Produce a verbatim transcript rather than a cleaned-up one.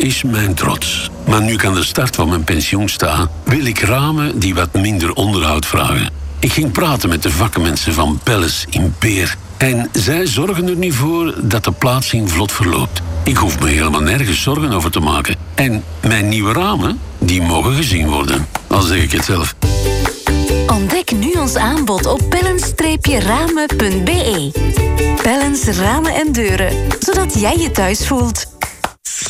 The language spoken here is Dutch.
is mijn trots. Maar nu ik aan de start van mijn pensioen sta, wil ik ramen die wat minder onderhoud vragen. Ik ging praten met de vakmensen van Pelles in Peer. En zij zorgen er nu voor dat de plaatsing vlot verloopt. Ik hoef me helemaal nergens zorgen over te maken. En mijn nieuwe ramen, die mogen gezien worden. Al zeg ik het zelf. Ontdek nu ons aanbod op pellens ramen punt be. Pellens Ramen en Deuren, zodat jij je thuis voelt.